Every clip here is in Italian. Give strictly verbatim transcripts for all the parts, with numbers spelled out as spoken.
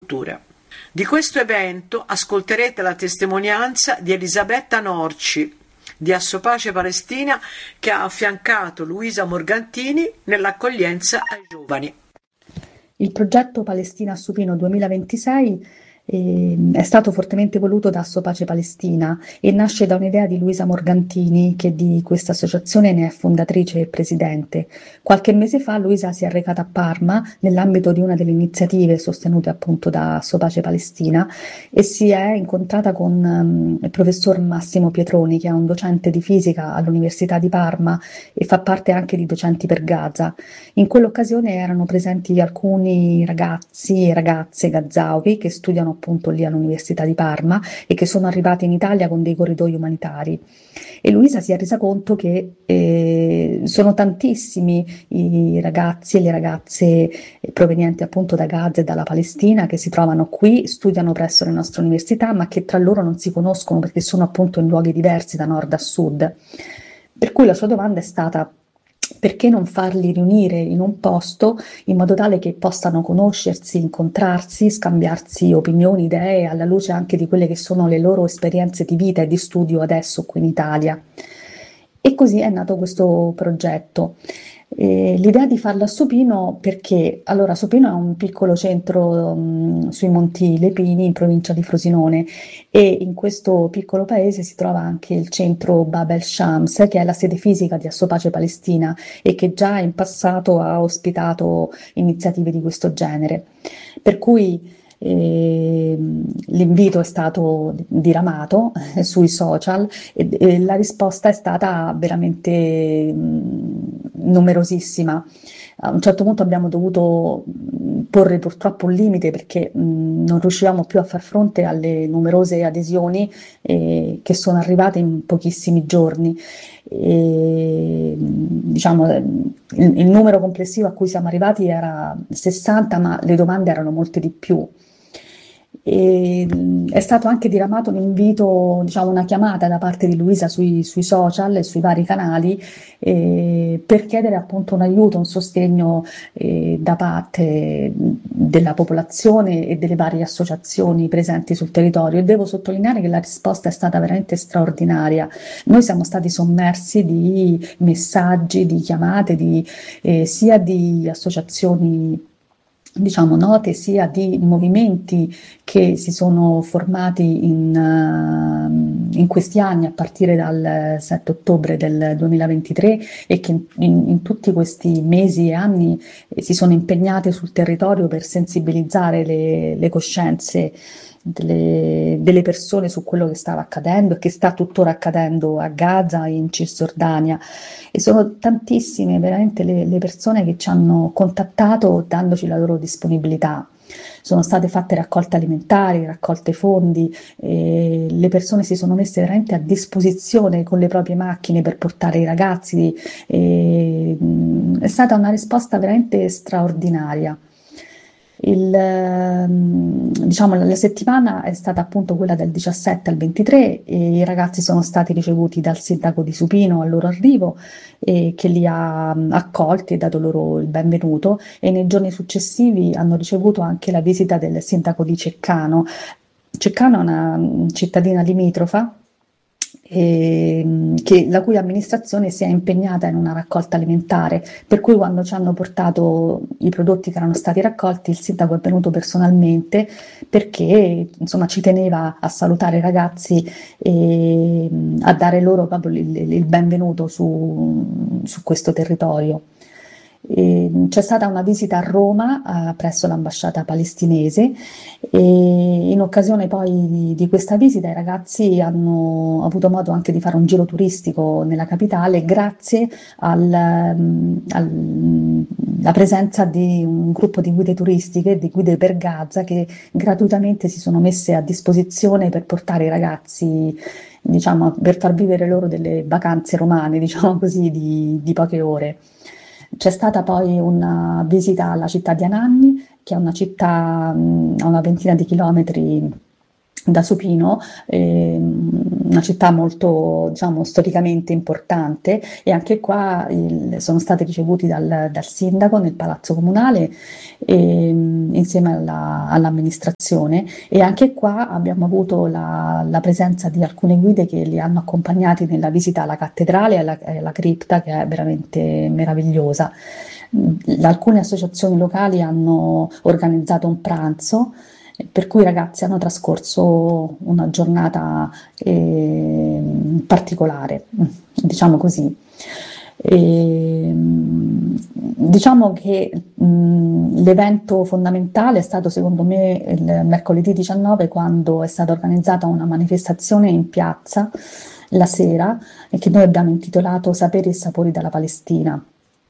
culture. Di questo evento ascolterete la testimonianza di Elisabetta Norci di Assopace Palestina, che ha affiancato Luisa Morgantini nell'accoglienza ai giovani. Il progetto Palestina a Supino duemilaventisei eh, è stato fortemente voluto da Assopace Palestina e nasce da un'idea di Luisa Morgantini, che di questa associazione ne è fondatrice e presidente. Qualche mese fa Luisa si è recata a Parma nell'ambito di una delle iniziative sostenute appunto da Assopace Palestina e si è incontrata con um, il professor Massimo Pietroni, che è un docente di fisica all'Università di Parma e fa parte anche di Docenti per Gaza. In quell'occasione erano presenti alcuni ragazzi e ragazze gazaoui che studiano appunto lì all'Università di Parma e che sono arrivati in Italia con dei corridoi umanitari. E Luisa si è resa conto che eh, sono tantissimi i ragazzi e le ragazze provenienti appunto da Gaza e dalla Palestina che si trovano qui, studiano presso le nostre università, ma che tra loro non si conoscono perché sono appunto in luoghi diversi da nord a sud. Per cui la sua domanda è stata: perché non farli riunire in un posto in modo tale che possano conoscersi, incontrarsi, scambiarsi opinioni, idee, alla luce anche di quelle che sono le loro esperienze di vita e di studio adesso qui in Italia. E così è nato questo progetto. Eh, l'idea di farlo a Supino perché, allora, Supino è un piccolo centro mh, sui Monti Lepini in provincia di Frosinone e in questo piccolo paese si trova anche il centro Bab el Shams, che è la sede fisica di Assopace Palestina e che già in passato ha ospitato iniziative di questo genere. Per cui eh, l'invito è stato diramato eh, sui social e, e la risposta è stata veramente mh, numerosissima. A un certo punto abbiamo dovuto porre purtroppo un limite perché mh, non riuscivamo più a far fronte alle numerose adesioni eh, che sono arrivate in pochissimi giorni. E, diciamo, il, il numero complessivo a cui siamo arrivati era sessanta, ma le domande erano molte di più. E è stato anche diramato un invito, diciamo una chiamata da parte di Luisa sui, sui social e sui vari canali eh, per chiedere appunto un aiuto, un sostegno eh, da parte della popolazione e delle varie associazioni presenti sul territorio. E devo sottolineare che la risposta è stata veramente straordinaria. Noi siamo stati sommersi di messaggi, di chiamate, di, eh, sia di associazioni diciamo note, sia di movimenti che si sono formati in, uh, in questi anni a partire dal sette ottobre del duemilaventitré e che in, in tutti questi mesi e anni eh, si sono impegnati sul territorio per sensibilizzare le, le coscienze delle, delle persone su quello che stava accadendo e che sta tuttora accadendo a Gaza e in Cisgiordania. E sono tantissime veramente le, le persone che ci hanno contattato dandoci la loro disponibilità. Sono state fatte raccolte alimentari, raccolte fondi, e le persone si sono messe veramente a disposizione con le proprie macchine per portare i ragazzi. E, mh, è stata una risposta veramente straordinaria. Il, diciamo, la settimana è stata appunto quella del diciassette al ventitré e i ragazzi sono stati ricevuti dal sindaco di Supino al loro arrivo e che li ha accolti e dato loro il benvenuto, e nei giorni successivi hanno ricevuto anche la visita del sindaco di Ceccano. Ceccano è una cittadina limitrofa E, che, la cui amministrazione si è impegnata in una raccolta alimentare, per cui quando ci hanno portato i prodotti che erano stati raccolti il sindaco è venuto personalmente perché insomma ci teneva a salutare i ragazzi e a dare loro proprio il, il benvenuto su, su questo territorio. E c'è stata una visita a Roma a, presso l'ambasciata palestinese e in occasione poi di, di questa visita i ragazzi hanno avuto modo anche di fare un giro turistico nella capitale grazie alla presenza di un gruppo di guide turistiche, di guide per Gaza, che gratuitamente si sono messe a disposizione per portare i ragazzi, diciamo, per far vivere loro delle vacanze romane, diciamo così, di, di poche ore. C'è stata poi una visita alla città di Anagni, che è una città mh, a una ventina di chilometri da Supino, eh, una città molto, diciamo, storicamente importante, e anche qua il, sono stati ricevuti dal, dal sindaco nel palazzo comunale e, insieme alla, all'amministrazione, e anche qua abbiamo avuto la, la presenza di alcune guide che li hanno accompagnati nella visita alla cattedrale e alla, alla cripta, che è veramente meravigliosa. Alcune associazioni locali hanno organizzato un pranzo per cui i ragazzi hanno trascorso una giornata eh, particolare, diciamo così. E, diciamo che mh, l'evento fondamentale è stato, secondo me, il mercoledì diciannove, quando è stata organizzata una manifestazione in piazza la sera, e che noi abbiamo intitolato Saperi e Sapori dalla Palestina.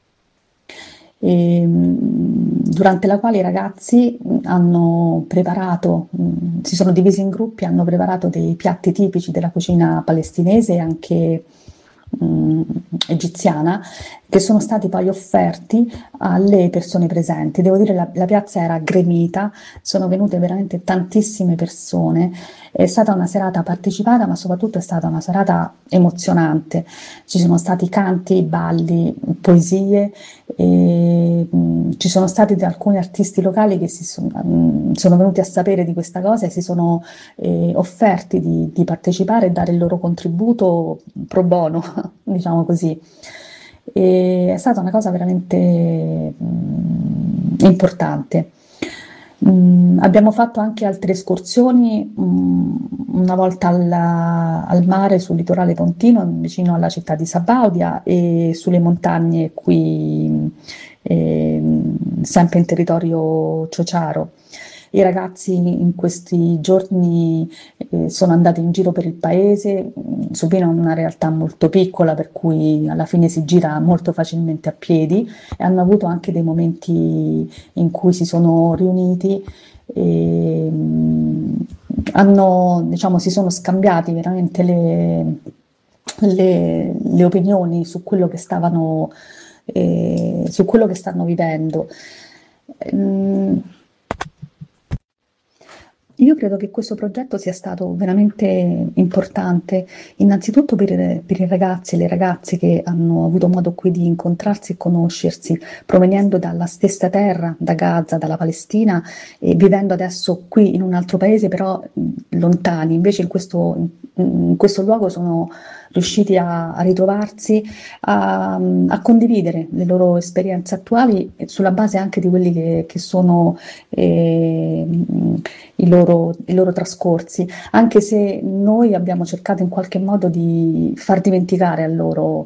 E, durante la quale i ragazzi hanno preparato, si sono divisi in gruppi, hanno preparato dei piatti tipici della cucina palestinese e anche mh, egiziana, che sono stati poi offerti alle persone presenti. Devo dire, la, la piazza era gremita, sono venute veramente tantissime persone, è stata una serata partecipata, ma soprattutto è stata una serata emozionante. Ci sono stati canti, balli, poesie, e, mh, ci sono stati alcuni artisti locali che si sono, mh, sono venuti a sapere di questa cosa e si sono eh, offerti di, di partecipare e dare il loro contributo pro bono, diciamo così. E è stata una cosa veramente mh, importante. Mm, abbiamo fatto anche altre escursioni, mm, una volta alla, al mare sul litorale pontino vicino alla città di Sabaudia, e sulle montagne qui eh, sempre in territorio ciociaro. I ragazzi in questi giorni eh, sono andati in giro per il paese. Supino è una realtà molto piccola, per cui alla fine si gira molto facilmente a piedi, e hanno avuto anche dei momenti in cui si sono riuniti e mh, hanno, diciamo, si sono scambiati veramente le, le, le opinioni su quello che stavano eh, su quello che stanno vivendo. Mm, Io credo che questo progetto sia stato veramente importante, innanzitutto per i, per i ragazzi e le ragazze che hanno avuto modo qui di incontrarsi e conoscersi, provenendo dalla stessa terra, da Gaza, dalla Palestina, e vivendo adesso qui in un altro paese, però mh, lontani. Invece in questo, in questo luogo sono riusciti a, a ritrovarsi, a, a condividere le loro esperienze attuali sulla base anche di quelli che, che sono eh, i loro, i loro trascorsi, anche se noi abbiamo cercato in qualche modo di far dimenticare a loro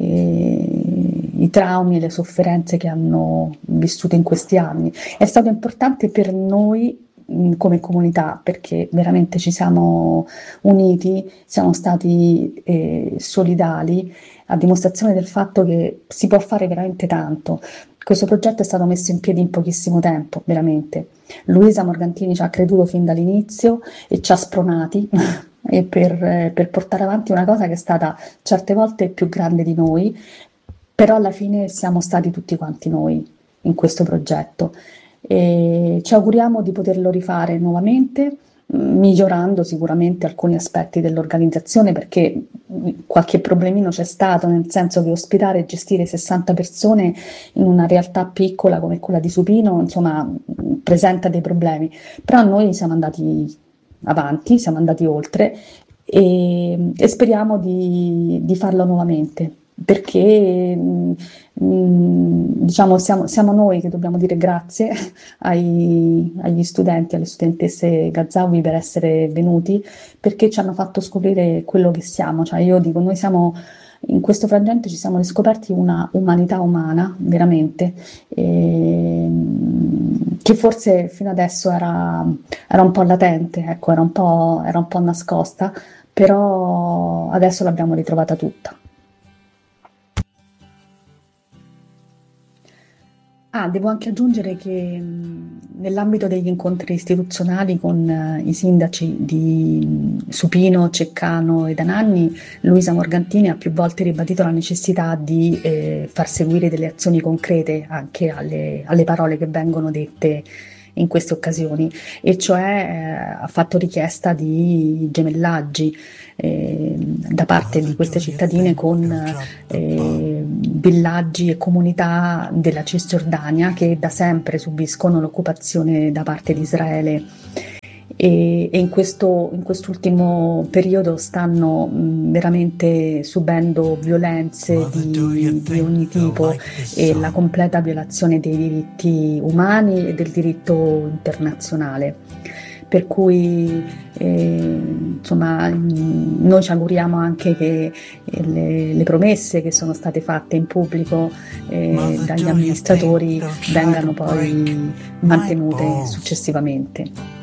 eh, i traumi e le sofferenze che hanno vissuto in questi anni. È stato importante per noi come comunità, perché veramente ci siamo uniti, siamo stati eh, solidali, a dimostrazione del fatto che si può fare veramente tanto. Questo progetto è stato messo in piedi in pochissimo tempo, veramente. Luisa Morgantini ci ha creduto fin dall'inizio e ci ha spronati e per, per portare avanti una cosa che è stata certe volte più grande di noi, però alla fine siamo stati tutti quanti noi in questo progetto. E ci auguriamo di poterlo rifare nuovamente, migliorando sicuramente alcuni aspetti dell'organizzazione, perché qualche problemino c'è stato, nel senso che ospitare e gestire sessanta persone in una realtà piccola come quella di Supino, insomma, presenta dei problemi, però noi siamo andati avanti, siamo andati oltre e, e speriamo di, di farlo nuovamente, perché mh, diciamo siamo, siamo noi che dobbiamo dire grazie ai, agli studenti, alle studentesse Gazaoui per essere venuti, perché ci hanno fatto scoprire quello che siamo. Cioè, io dico, noi siamo in questo frangente, ci siamo riscoperti una umanità umana veramente, e, che forse fino adesso era, era un po' latente, ecco, era un po', era un po' nascosta, però adesso l'abbiamo ritrovata tutta. Ah, devo anche aggiungere che mh, nell'ambito degli incontri istituzionali con eh, i sindaci di mh, Supino, Ceccano ed Anagni, Luisa Morgantini ha più volte ribadito la necessità di eh, far seguire delle azioni concrete anche alle, alle parole che vengono dette in queste occasioni, e cioè eh, ha fatto richiesta di gemellaggi eh, da parte di queste cittadine con eh, villaggi e comunità della Cisgiordania che da sempre subiscono l'occupazione da parte di Israele. E, e in, questo, in quest'ultimo periodo stanno mh, veramente subendo violenze di, di ogni tipo e la completa violazione dei diritti umani e del diritto internazionale. Per cui eh, insomma, noi ci auguriamo anche che eh, le, le promesse che sono state fatte in pubblico eh, dagli amministratori vengano poi mantenute successivamente.